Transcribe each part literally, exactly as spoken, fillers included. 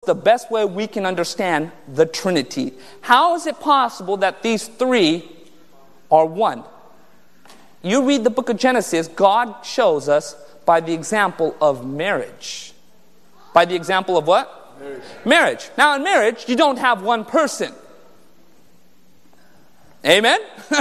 the best way we can understand the Trinity. How is it possible that these three are one? You read the book of Genesis, God shows us by the example of marriage. By the example of what? Marriage. Marriage. Now in marriage, you don't have one person. Amen?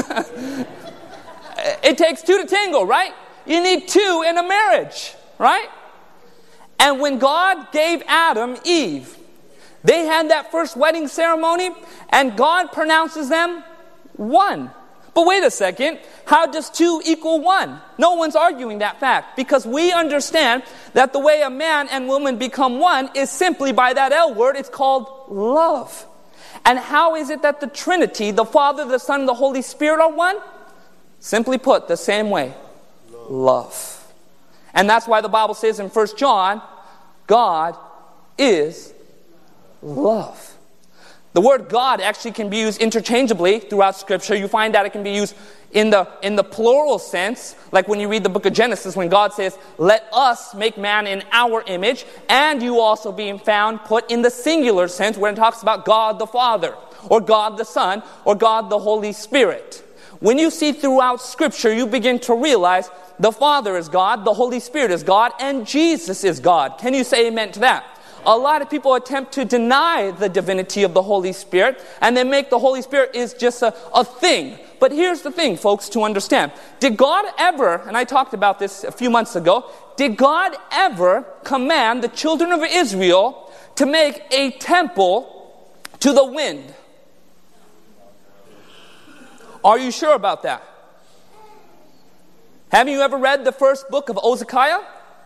It takes two to tango, right? You need two in a marriage, right? And when God gave Adam Eve, they had that first wedding ceremony, and God pronounces them one. But wait a second, how does two equal one? No one's arguing that fact, because we understand that the way a man and woman become one is simply by that L word. It's called love. And how is it that the Trinity, the Father, the Son, and the Holy Spirit are one? Simply put, the same way. Love. Love. And that's why the Bible says in First John, God is love. The word God actually can be used interchangeably throughout Scripture. You find that it can be used in the in the plural sense, like when you read the book of Genesis, when God says, let us make man in our image, and you also being found put in the singular sense when it talks about God the Father, or God the Son, or God the Holy Spirit. When you see throughout Scripture, you begin to realize the Father is God, the Holy Spirit is God, and Jesus is God. Can you say amen to that? A lot of people attempt to deny the divinity of the Holy Spirit, and they make the Holy Spirit is just a, a thing. But here's the thing, folks, to understand. Did God ever, and I talked about this a few months ago, did God ever command the children of Israel to make a temple to the wind? Are you sure about that? Have you ever read the first book of Hezekiah?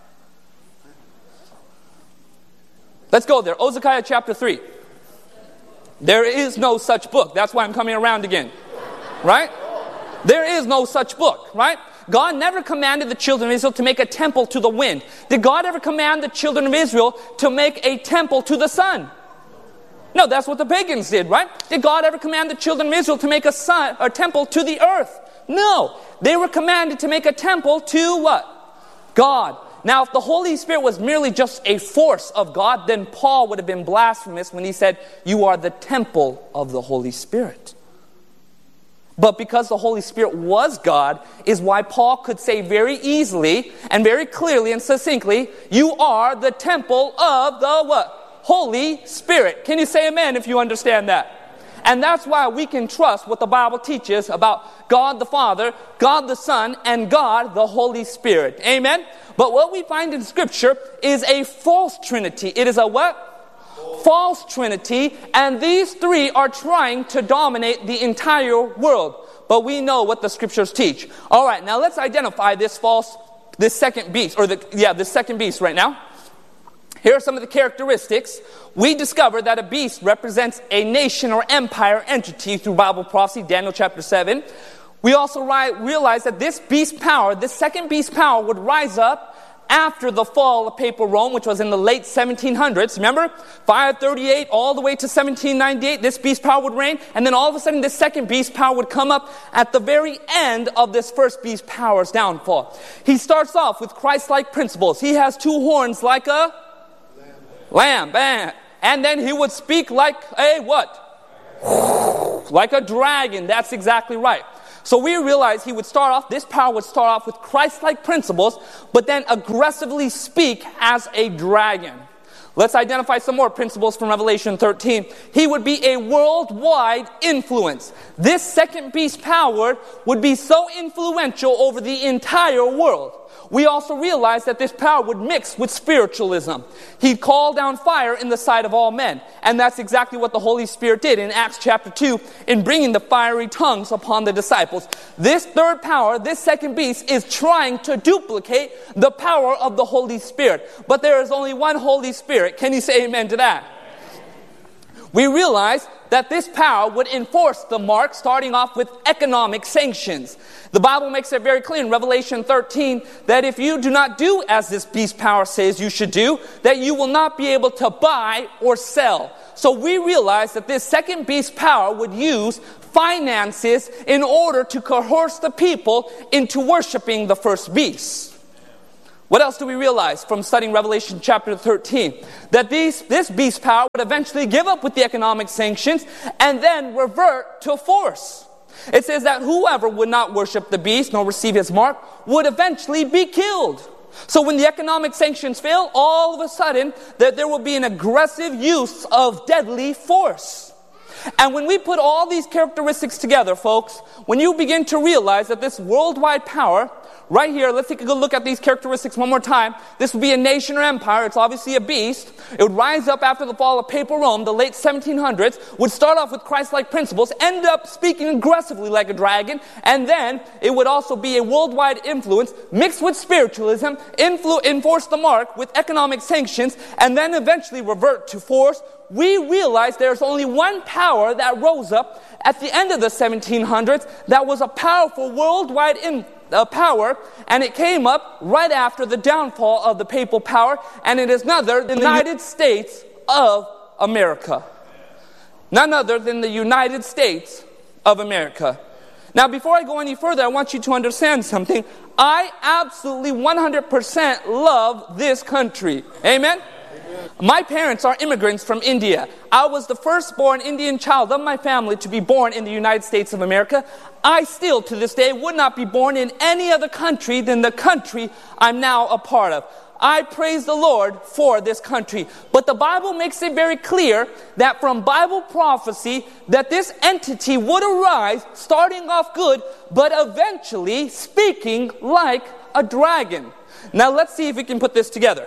Let's go there. Hezekiah chapter three. There is no such book. That's why I'm coming around again. Right? There is no such book. Right? God never commanded the children of Israel to make a temple to the wind. Did God ever command the children of Israel to make a temple to the sun? No, that's what the pagans did, right? Did God ever command the children of Israel to make a sun, a temple to the earth? No. They were commanded to make a temple to what? God. Now, if the Holy Spirit was merely just a force of God, then Paul would have been blasphemous when he said, you are the temple of the Holy Spirit. But because the Holy Spirit was God, is why Paul could say very easily and very clearly and succinctly, you are the temple of the what? Holy Spirit. Can you say amen if you understand that? And that's why we can trust what the Bible teaches about God the Father, God the Son, and God the Holy Spirit. Amen? But what we find in Scripture is a false Trinity. It is a what? False Trinity. And these three are trying to dominate the entire world. But we know what the Scriptures teach. All right, now let's identify this false, this second beast, or the, yeah, this second beast right now. Here are some of the characteristics. We discover that a beast represents a nation or empire entity through Bible prophecy, Daniel chapter seven. We also realize that this beast power, this second beast power, would rise up after the fall of Papal Rome, which was in the late seventeen hundreds. Remember? five thirty-eight all the way to seventeen ninety-eight, this beast power would reign. And then all of a sudden, this second beast power would come up at the very end of this first beast power's downfall. He starts off with Christ-like principles. He has two horns like a lamb. Bam. And then he would speak like a what? Like a dragon. That's exactly right. So we realize he would start off, this power would start off with Christ-like principles, but then aggressively speak as a dragon. Let's identify some more principles from Revelation thirteen. He would be a worldwide influence. This second beast power would be so influential over the entire world. We also realize that this power would mix with spiritualism. He'd call down fire in the sight of all men. And that's exactly what the Holy Spirit did in Acts chapter two in bringing the fiery tongues upon the disciples. This third power, this second beast, is trying to duplicate the power of the Holy Spirit. But there is only one Holy Spirit. Can you say amen to that? We realize that this power would enforce the mark, starting off with economic sanctions. The Bible makes it very clear in Revelation thirteen that if you do not do as this beast power says you should do, that you will not be able to buy or sell. So we realize that this second beast power would use finances in order to coerce the people into worshiping the first beast. What else do we realize from studying Revelation chapter thirteen? That these, this beast power would eventually give up with the economic sanctions and then revert to force. It says that whoever would not worship the beast nor receive his mark would eventually be killed. So when the economic sanctions fail, all of a sudden that there will be an aggressive use of deadly force. And when we put all these characteristics together, folks, when you begin to realize that this worldwide power, right here, let's take a good look at these characteristics one more time. This would be a nation or empire. It's obviously a beast. It would rise up after the fall of Papal Rome, the late seventeen hundreds, would start off with Christ-like principles, end up speaking aggressively like a dragon, and then it would also be a worldwide influence mixed with spiritualism, influ- enforce the mark with economic sanctions, and then eventually revert to force. We realize there's only one power that rose up at the end of the seventeen hundreds that was a powerful worldwide influence. Uh, power, and it came up right after the downfall of the papal power, and it is none other than the United States of America. None other than the United States of America. Now, before I go any further, I want you to understand something. I absolutely one hundred percent love this country. Amen? My parents are immigrants from India. I was the firstborn Indian child of my family to be born in the United States of America. I still, to this day, would not be born in any other country than the country I'm now a part of. I praise the Lord for this country. But the Bible makes it very clear that from Bible prophecy that this entity would arise, starting off good, but eventually speaking like a dragon. Now let's see if we can put this together.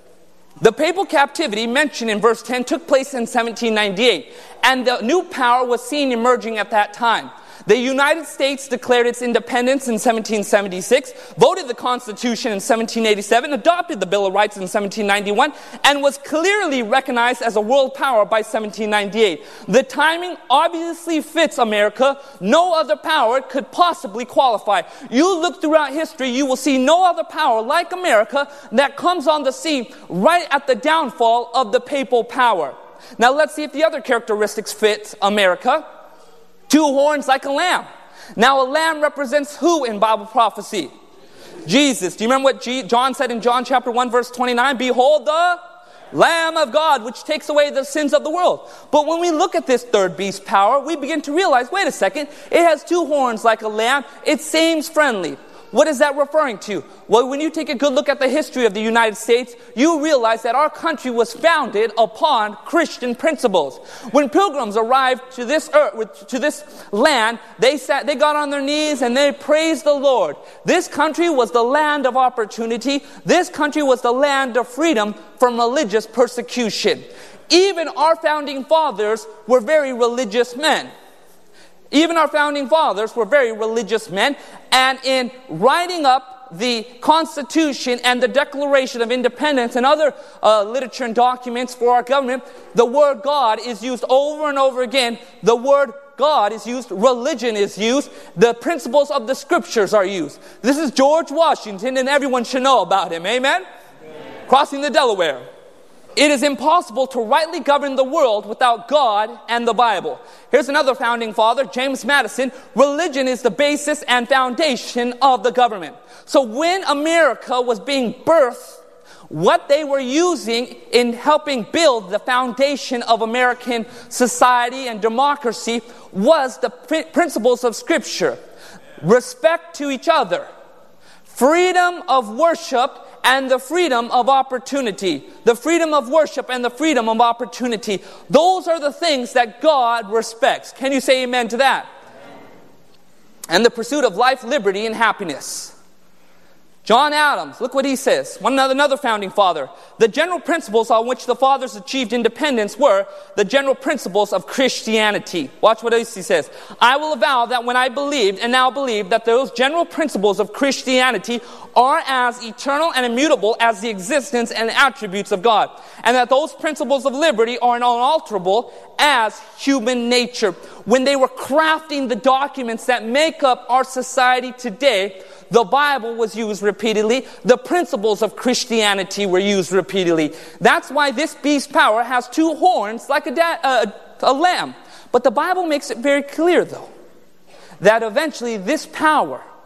The papal captivity mentioned in verse ten took place in seventeen ninety-eight, and the new power was seen emerging at that time. The United States declared its independence in seventeen seventy-six, voted the Constitution in seventeen eighty-seven, adopted the Bill of Rights in seventeen ninety-one, and was clearly recognized as a world power by seventeen ninety-eight. The timing obviously fits America. No other power could possibly qualify. You look throughout history, you will see no other power like America that comes on the scene right at the downfall of the papal power. Now let's see if the other characteristics fit America. Two horns like a lamb. Now a lamb represents who in Bible prophecy? Jesus. Do you remember what G- John said in John chapter one verse twenty-nine? Behold the Lamb of God, which takes away the sins of the world. But when we look at this third beast power, we begin to realize, wait a second, it has two horns like a lamb. It seems friendly. What is that referring to? Well, when you take a good look at the history of the United States, you realize that our country was founded upon Christian principles. When pilgrims arrived to this earth, to this land, they sat, they got on their knees and they praised the Lord. This country was the land of opportunity. This country was the land of freedom from religious persecution. Even our founding fathers were very religious men. Even our founding fathers were very religious men, and in writing up the Constitution and the Declaration of Independence and other uh, literature and documents for our government, the word God is used over and over again. The word God is used, religion is used, the principles of the scriptures are used. This is George Washington, and everyone should know about him. Amen? Amen. Crossing the Delaware. It is impossible to rightly govern the world without God and the Bible. Here's another founding father, James Madison. Religion is the basis and foundation of the government. So when America was being birthed, what they were using in helping build the foundation of American society and democracy was the pr- principles of Scripture. Respect to each other, freedom of worship, and the freedom of opportunity. The freedom of worship and the freedom of opportunity. Those are the things that God respects. Can you say amen to that? And the pursuit of life, liberty, and happiness. John Adams, look what he says. One another, another founding father. The general principles on which the fathers achieved independence were the general principles of Christianity. Watch what he says. I will avow that when I believed and now believe that those general principles of Christianity are as eternal and immutable as the existence and attributes of God. And that those principles of liberty are unalterable as human nature. When they were crafting the documents that make up our society today, the Bible was used repeatedly. The principles of Christianity were used repeatedly. That's why this beast power has two horns like a, da- uh, a lamb. But the Bible makes it very clear, though, that eventually this power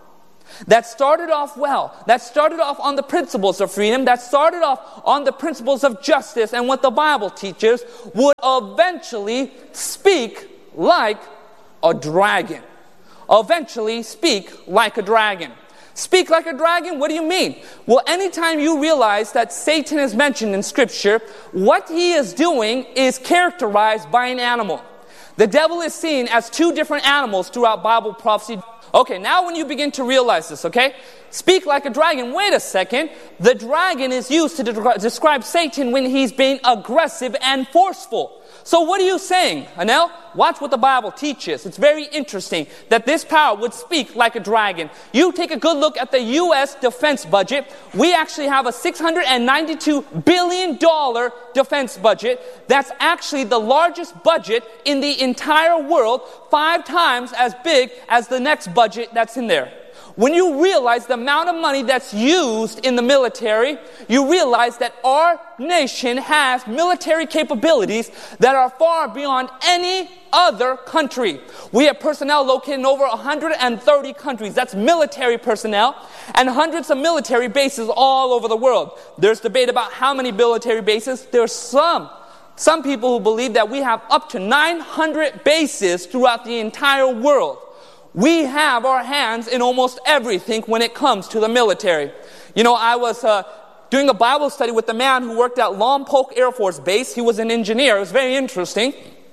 that started off well, that started off on the principles of freedom, that started off on the principles of justice and what the Bible teaches, would eventually speak like a dragon. Eventually speak like a dragon. Speak like a dragon? What do you mean? Well, anytime you realize that Satan is mentioned in Scripture, what he is doing is characterized by an animal. The devil is seen as two different animals throughout Bible prophecy. Okay, now when you begin to realize this, okay? Speak like a dragon. Wait a second. The dragon is used to de- describe Satan when he's being aggressive and forceful. So what are you saying, Anel? Watch what the Bible teaches. It's very interesting that this power would speak like a dragon. You take a good look at the U S defense budget. We actually have a six hundred ninety-two billion dollars defense budget. That's actually the largest budget in the entire world, five times as big as the next budget that's in there. When you realize the amount of money that's used in the military, you realize that our nation has military capabilities that are far beyond any other country. We have personnel located in over one hundred thirty countries. That's military personnel, and hundreds of military bases all over the world. There's debate about how many military bases. There's some. Some people who believe that we have up to nine hundred bases throughout the entire world. We have our hands in almost everything when it comes to the military. You know, I was uh, doing a Bible study with a man who worked at Lompoc Air Force Base. He was an engineer. It was very interesting.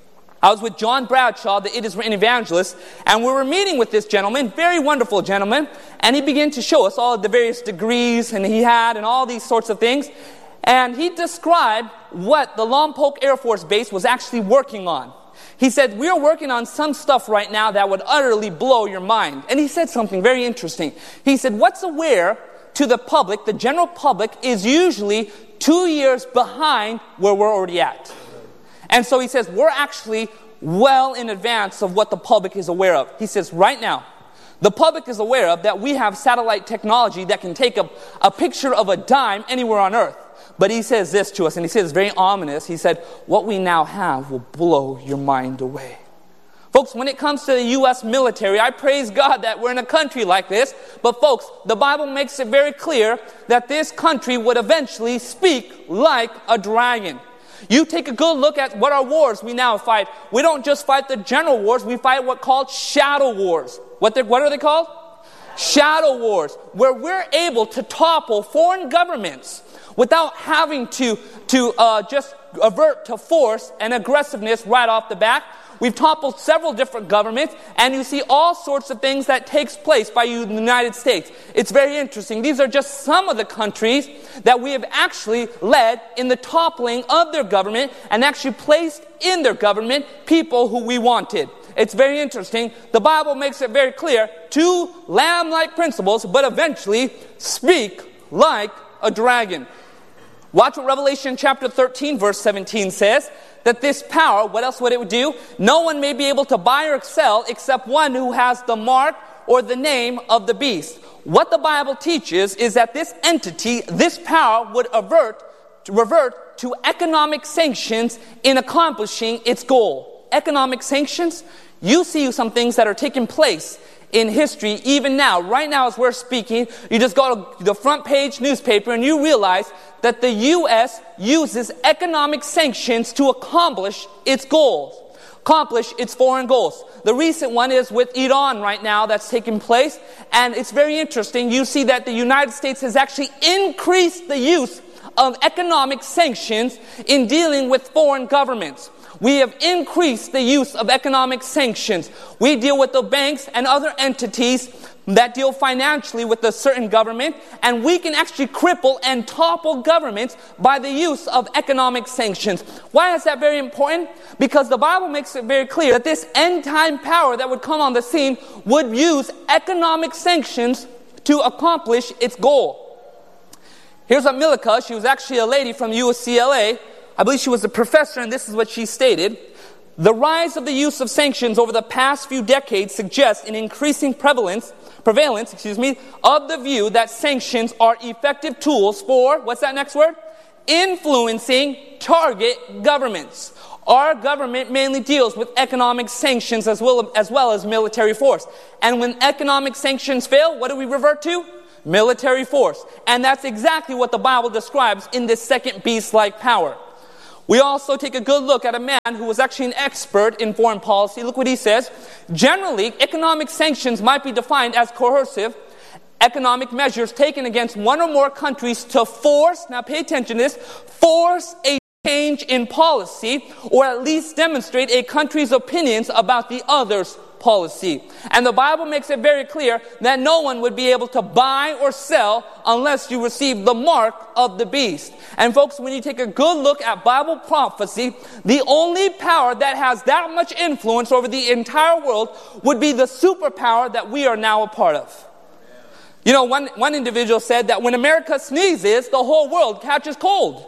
I was with John Bradshaw, the It Is Written evangelist, and we were meeting with this gentleman, very wonderful gentleman, and he began to show us all of the various degrees and he had and all these sorts of things. And he described what the Lompoc Air Force Base was actually working on. He said, we're working on some stuff right now that would utterly blow your mind. And he said something very interesting. He said, what's aware to the public, the general public, is usually two years behind where we're already at. And so he says, we're actually well in advance of what the public is aware of. He says, right now, the public is aware of that we have satellite technology that can take a, a picture of a dime anywhere on Earth. But he says this to us, and he says it's very ominous. He said, what we now have will blow your mind away. Folks, when it comes to the U S military, I praise God that we're in a country like this. But folks, the Bible makes it very clear that this country would eventually speak like a dragon. You take a good look at what our wars we now fight. We don't just fight the general wars. We fight what called shadow wars. What, what are they called? Shadow wars, where we're able to topple foreign governments without having to, to uh, just avert to force and aggressiveness right off the bat. We've toppled several different governments, and you see all sorts of things that takes place by you in the United States. It's very interesting. These are just some of the countries that we have actually led in the toppling of their government and actually placed in their government people who we wanted. It's very interesting. The Bible makes it very clear. Two lamb-like principles, but eventually speak like a dragon. Watch what Revelation chapter thirteen verse seventeen says, that this power, what else would it do? No one may be able to buy or sell except one who has the mark or the name of the beast. What the Bible teaches is that this entity, this power would avert, revert to economic sanctions in accomplishing its goal. Economic sanctions, you see some things that are taking place in history, even now, right now as we're speaking. You just go to the front page newspaper and you realize that the U S uses economic sanctions to accomplish its goals, accomplish its foreign goals. The recent one is with Iran right now that's taking place, and it's very interesting. You see that the United States has actually increased the use of economic sanctions in dealing with foreign governments. We have increased the use of economic sanctions. We deal with the banks and other entities that deal financially with a certain government, and we can actually cripple and topple governments by the use of economic sanctions. Why is that very important? Because the Bible makes it very clear that this end-time power that would come on the scene would use economic sanctions to accomplish its goal. Here's Amilika. She was actually a lady from U C L A. I believe she was a professor, and this is what she stated. The rise of the use of sanctions over the past few decades suggests an increasing prevalence, prevalence, excuse me, of the view that sanctions are effective tools for, what's that next word? Influencing target governments. Our government mainly deals with economic sanctions as well, as well as military force. And when economic sanctions fail, what do we revert to? Military force. And that's exactly what the Bible describes in this second beast-like power. We also take a good look at a man who was actually an expert in foreign policy. Look what he says. Generally, economic sanctions might be defined as coercive economic measures taken against one or more countries to force, now pay attention to this, force a change in policy, or at least demonstrate a country's opinions about the other's policy. And the Bible makes it very clear that no one would be able to buy or sell unless you receive the mark of the beast. And folks, when you take a good look at Bible prophecy, the only power that has that much influence over the entire world would be the superpower that we are now a part of. You know, one, one individual said that when America sneezes, the whole world catches cold.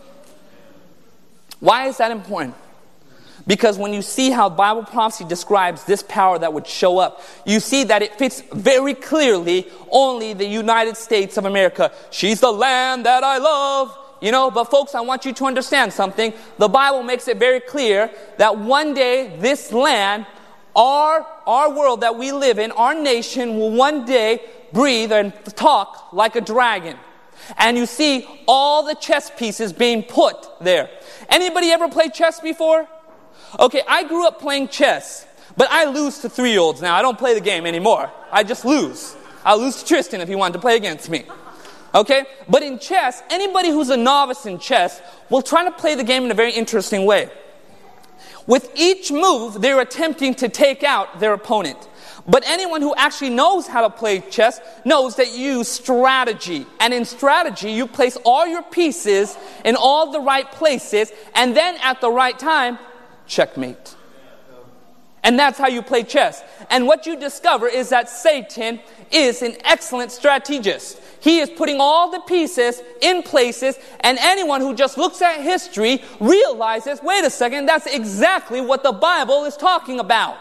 Why is that important? Because when you see how Bible prophecy describes this power that would show up, you see that it fits very clearly only the United States of America. She's the land that I love. You know, but folks, I want you to understand something. The Bible makes it very clear that one day this land, our, our world that we live in, our nation will one day breathe and talk like a dragon. And you see all the chess pieces being put there. Anybody ever played chess before? Okay, I grew up playing chess, but I lose to three-year-olds now. I don't play the game anymore. I just lose. I'll lose to Tristan if he wanted to play against me. Okay? But in chess, anybody who's a novice in chess will try to play the game in a very interesting way. With each move, they're attempting to take out their opponent. But anyone who actually knows how to play chess knows that you use strategy. And in strategy, you place all your pieces in all the right places, and then at the right time, checkmate. And that's how you play chess. And what you discover is that Satan is an excellent strategist. He is putting all the pieces in places, and anyone who just looks at history realizes, wait a second, that's exactly what the Bible is talking about.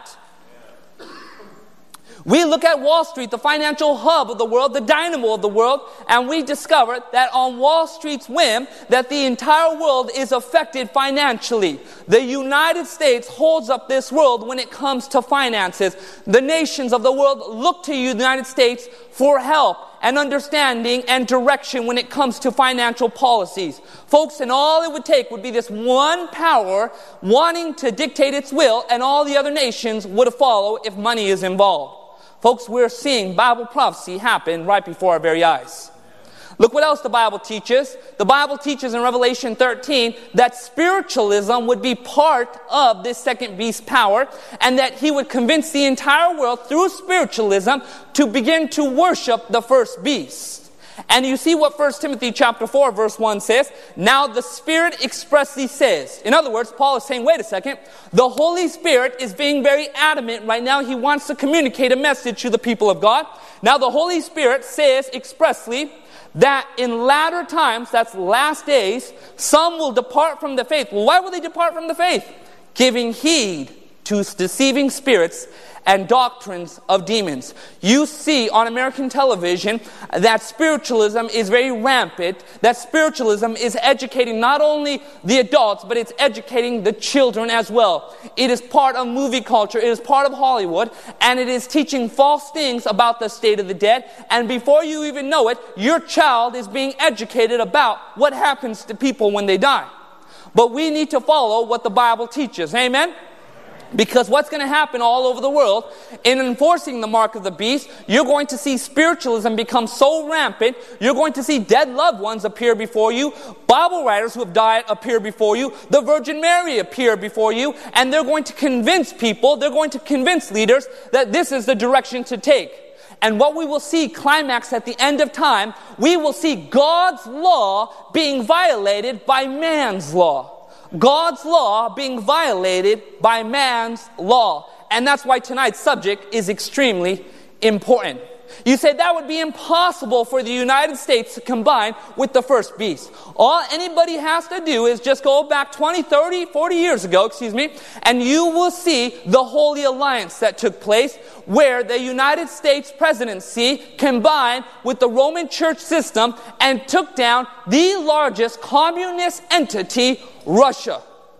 We look at Wall Street, the financial hub of the world, the dynamo of the world, and we discover that on Wall Street's whim, that the entire world is affected financially. The United States holds up this world when it comes to finances. The nations of the world look to the United States for help and understanding and direction when it comes to financial policies. Folks, and all it would take would be this one power wanting to dictate its will, and all the other nations would follow if money is involved. Folks, we're seeing Bible prophecy happen right before our very eyes. Look what else the Bible teaches. The Bible teaches in Revelation thirteen that spiritualism would be part of this second beast power, and that he would convince the entire world through spiritualism to begin to worship the first beast. And you see what First Timothy chapter four verse one says. Now the Spirit expressly says. In other words, Paul is saying, wait a second. The Holy Spirit is being very adamant right now. He wants to communicate a message to the people of God. Now the Holy Spirit says expressly that in latter times, that's last days, some will depart from the faith. Well, why will they depart from the faith? Giving heed to deceiving spirits and doctrines of demons. You see on American television that spiritualism is very rampant, that spiritualism is educating not only the adults, but it's educating the children as well. It is part of movie culture, it is part of Hollywood, and it is teaching false things about the state of the dead, and before you even know it, your child is being educated about what happens to people when they die. But we need to follow what the Bible teaches. Amen? Because what's going to happen all over the world in enforcing the mark of the beast, you're going to see spiritualism become so rampant, you're going to see dead loved ones appear before you, Bible writers who have died appear before you, the Virgin Mary appear before you, and they're going to convince people, they're going to convince leaders that this is the direction to take. And what we will see climax at the end of time, we will see God's law being violated by man's law. God's law being violated by man's law. And that's why tonight's subject is extremely important. You say that would be impossible for the United States to combine with the first beast. All anybody has to do is just go back twenty, thirty, forty years ago, excuse me, and you will see the Holy Alliance that took place where the United States presidency combined with the Roman Church system and took down the largest communist entity, Russia.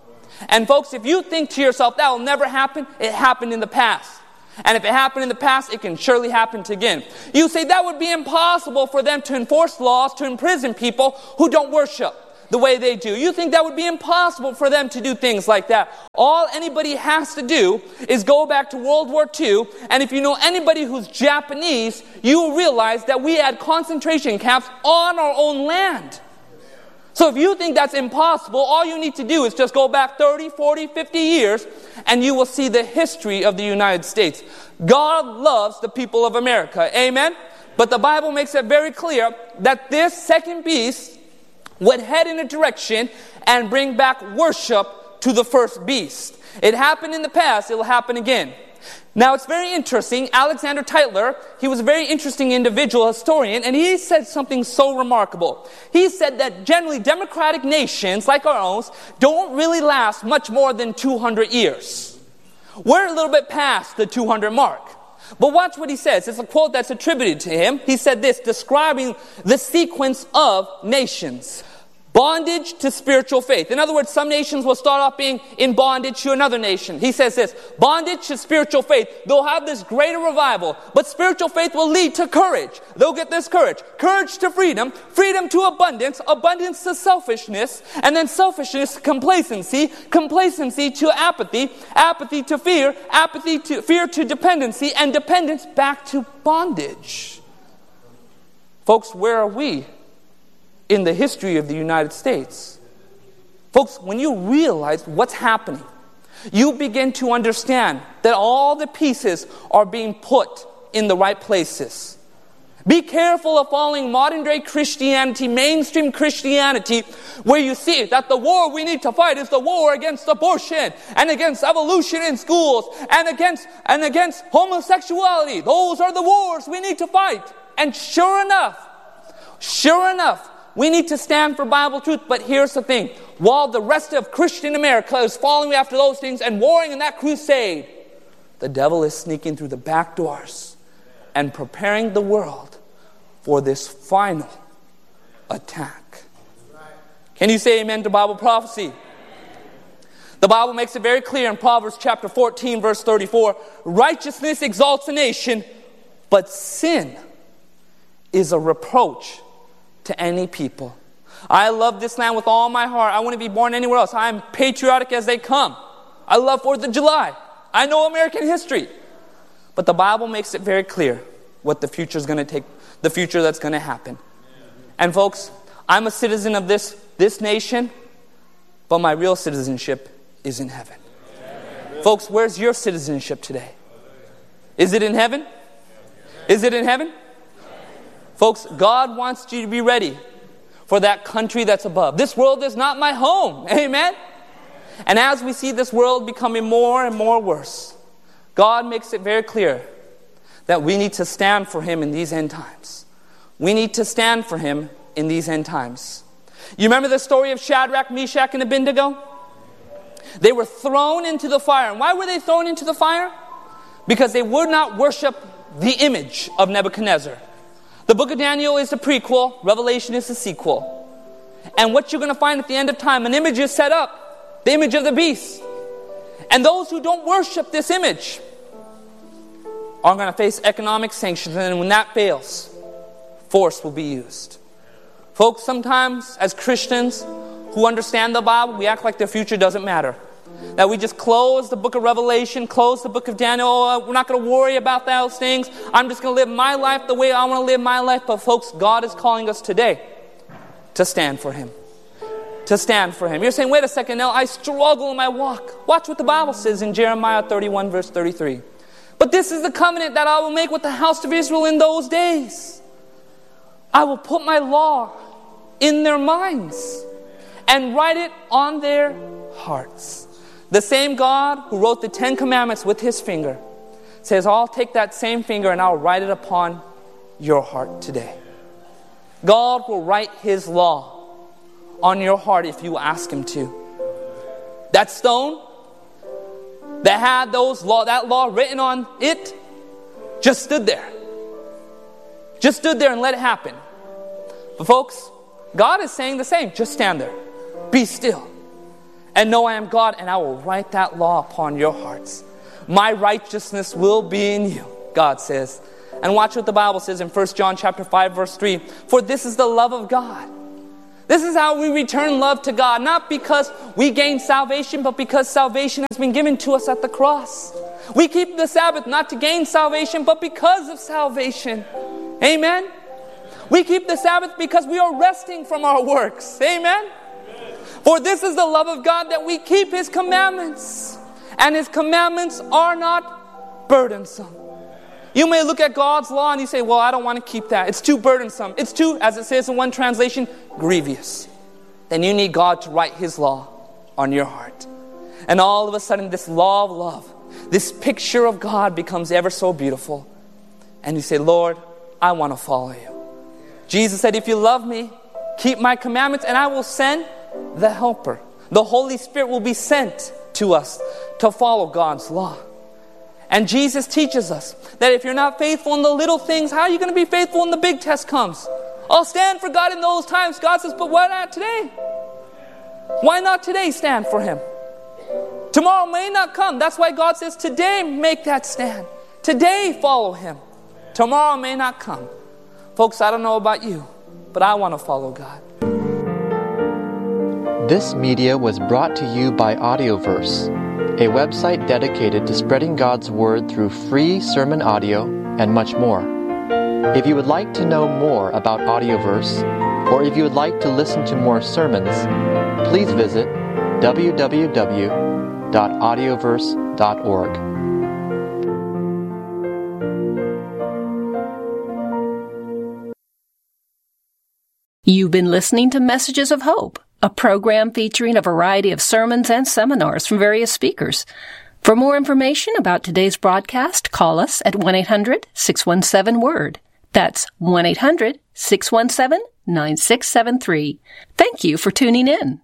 And folks, if you think to yourself, that will never happen, it happened in the past. And if it happened in the past, it can surely happen again. You say that would be impossible for them to enforce laws to imprison people who don't worship the way they do. You think that would be impossible for them to do things like that. All anybody has to do is go back to World War Two, and if you know anybody who's Japanese, you will realize that we had concentration camps on our own land. So if you think that's impossible, all you need to do is just go back thirty, forty, fifty years, and you will see the history of the United States. God loves the people of America. Amen? But the Bible makes it very clear that this second beast would head in a direction and bring back worship to the first beast. It happened in the past, it will happen again. Now it's very interesting, Alexander Tytler, he was a very interesting individual, historian, and he said something so remarkable. He said that generally democratic nations like our own don't really last much more than two hundred years. We're a little bit past the two hundred mark. But watch what he says. It's a quote that's attributed to him. He said this, describing the sequence of nations. Bondage to spiritual faith. In other words, some nations will start off being in bondage to another nation. He says this, bondage to spiritual faith. They'll have this greater revival, but spiritual faith will lead to courage. They'll get this courage. Courage to freedom, freedom to abundance, abundance to selfishness, and then selfishness to complacency, complacency to apathy, apathy to fear, apathy to fear to dependency, and dependence back to bondage. Folks, where are we in the history of the United States? Folks, when you realize what's happening, you begin to understand that all the pieces are being put in the right places. Be careful of following modern day Christianity, mainstream Christianity, where you see that the war we need to fight is the war against abortion and against evolution in schools and against and against homosexuality. Those are the wars we need to fight. And sure enough, sure enough, we need to stand for Bible truth. But here's the thing. While the rest of Christian America is following after those things and warring in that crusade, the devil is sneaking through the back doors and preparing the world for this final attack. Can you say amen to Bible prophecy? The Bible makes it very clear in Proverbs chapter fourteen, verse thirty-four, righteousness exalts a nation, but sin is a reproach to any people. I love this land with all my heart. I want to be born anywhere else. I am patriotic as they come. I love fourth of July. I know American history. But the Bible makes it very clear what the future is going to take, the future that's going to happen. And folks, I'm a citizen of this, this nation, but my real citizenship is in heaven. Amen. Folks, where's your citizenship today? Is it in heaven? Is it in heaven? Folks, God wants you to be ready for that country that's above. This world is not my home. Amen? And as we see this world becoming more and more worse, God makes it very clear that we need to stand for Him in these end times. We need to stand for Him in these end times. You remember the story of Shadrach, Meshach, and Abednego? They were thrown into the fire. And why were they thrown into the fire? Because they would not worship the image of Nebuchadnezzar. The book of Daniel is the prequel. Revelation is the sequel. And what you're going to find at the end of time, an image is set up. The image of the beast. And those who don't worship this image are going to face economic sanctions. And when that fails, force will be used. Folks, sometimes as Christians who understand the Bible, we act like the future doesn't matter. That we just close the book of Revelation, close the book of Daniel. Oh, we're not going to worry about those things. I'm just going to live my life the way I want to live my life. But folks, God is calling us today to stand for Him. To stand for Him. You're saying, wait a second, now I struggle in my walk. Watch what the Bible says in Jeremiah thirty-one, verse thirty-three. But this is the covenant that I will make with the house of Israel in those days. I will put my law in their minds and write it on their hearts. The same God who wrote the Ten Commandments with His finger says, I'll take that same finger and I'll write it upon your heart today. God will write His law on your heart if you ask Him to. That stone that had those law, that law written on it just stood there. Just stood there and let it happen. But folks, God is saying the same. Just stand there. Be still. and know I am God, and I will write that law upon your hearts. My righteousness will be in you, God says. And watch what the Bible says in First John chapter five, verse three. For this is the love of God. This is how we return love to God. Not because we gain salvation, but because salvation has been given to us at the cross. We keep the Sabbath not to gain salvation, but because of salvation. Amen? We keep the Sabbath because we are resting from our works. Amen? For this is the love of God, that we keep His commandments. And His commandments are not burdensome. You may look at God's law and you say, well, I don't want to keep that. It's too burdensome. It's too, as it says in one translation, grievous. Then you need God to write His law on your heart. And all of a sudden, this law of love, this picture of God becomes ever so beautiful. And you say, Lord, I want to follow you. Jesus said, if you love me, keep my commandments, and I will send the Helper. The Holy Spirit will be sent to us to follow God's law. And Jesus teaches us that if you're not faithful in the little things, how are you going to be faithful when the big test comes? I'll stand for God in those times. God says, but why not today? Why not today stand for Him? Tomorrow may not come. That's why God says, today make that stand. Today follow Him. Tomorrow may not come. Folks, I don't know about you, but I want to follow God. This media was brought to you by Audioverse, a website dedicated to spreading God's Word through free sermon audio and much more. If you would like to know more about Audioverse, or if you would like to listen to more sermons, please visit w w w dot audioverse dot org. You've been listening to Messages of Hope, a program featuring a variety of sermons and seminars from various speakers. For more information about today's broadcast, call us at one eight hundred six one seven word. That's one eight hundred six one seven nine six seven three. Thank you for tuning in.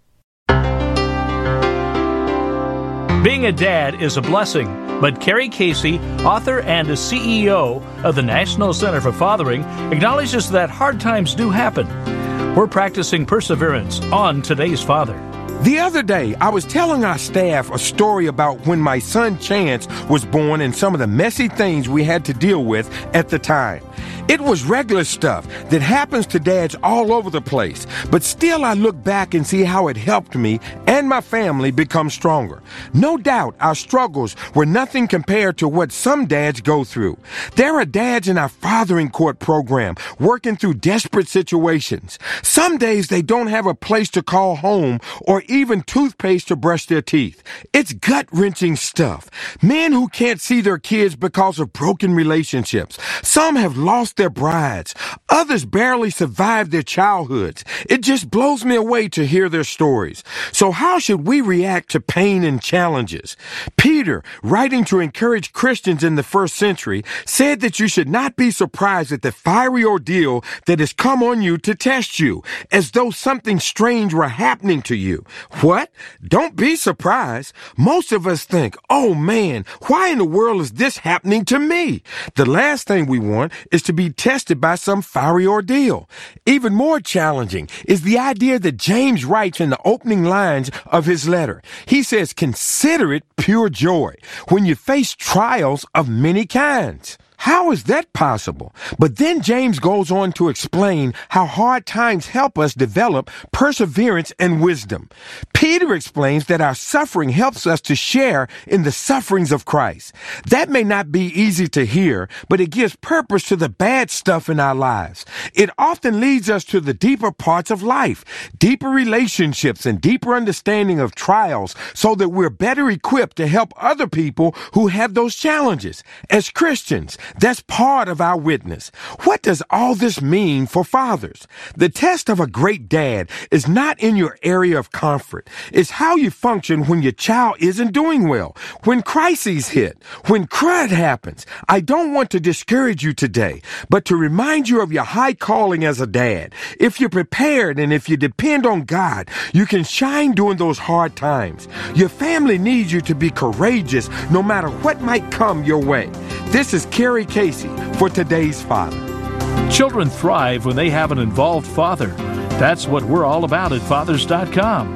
Being a dad is a blessing, but Carrie Casey, author and a C E O of the National Center for Fathering, acknowledges that hard times do happen. We're practicing perseverance on today's father. The other day, I was telling our staff a story about when my son Chance was born and some of the messy things we had to deal with at the time. It was regular stuff that happens to dads all over the place, but still I look back and see how it helped me and my family become stronger. No doubt our struggles were nothing compared to what some dads go through. There are dads in our fathering court program working through desperate situations. Some days they don't have a place to call home or even toothpaste to brush their teeth. It's gut-wrenching stuff. Men who can't see their kids because of broken relationships. Some have lost their brides. Others barely survived their childhoods. It just blows me away to hear their stories. So how should we react to pain and challenges? Peter, writing to encourage Christians in the first century, said that you should not be surprised at the fiery ordeal that has come on you to test you, as though something strange were happening to you. What? Don't be surprised. Most of us think, oh man, why in the world is this happening to me? The last thing we want is to be tested by some fiery ordeal. Even more challenging is the idea that James writes in the opening lines of his letter. He says, consider it pure joy when you face trials of many kinds. How is that possible? But then James goes on to explain how hard times help us develop perseverance and wisdom. Peter explains that our suffering helps us to share in the sufferings of Christ. That may not be easy to hear, but it gives purpose to the bad stuff in our lives. It often leads us to the deeper parts of life, deeper relationships and deeper understanding of trials, so that we're better equipped to help other people who have those challenges. As Christians, that's part of our witness. What does all this mean for fathers? The test of a great dad is not in your area of comfort. It's how you function when your child isn't doing well, when crises hit, when crud happens. I don't want to discourage you today, but to remind you of your high calling as a dad. If you're prepared and if you depend on God, you can shine during those hard times. Your family needs you to be courageous no matter what might come your way. This is Carrie Casey for Today's Father. Children thrive when they have an involved father. That's what we're all about at fathers dot com.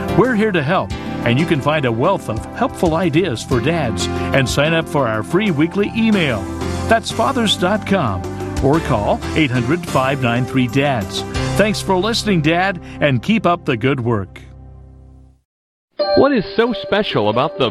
We're here to help, and you can find a wealth of helpful ideas for dads and sign up for our free weekly email. That's fathers dot com or call eight hundred, five nine three, D A D S. Thanks for listening, Dad, and keep up the good work. What is so special about the